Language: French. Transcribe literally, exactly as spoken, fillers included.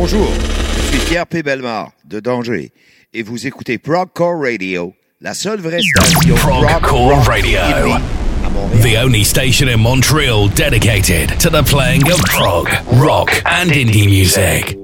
Bonjour, je suis Pierre P. Bellemare de Danger et vous écoutez Progcore Radio, la seule vraie station Progcore Radio, the only station in Montreal dedicated to the playing of prog, rock and indie music.